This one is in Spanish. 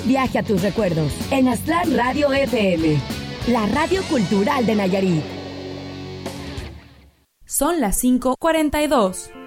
Viaje a tus recuerdos en Aztlán Radio FM, la radio cultural de Nayarit. Son las 5:42.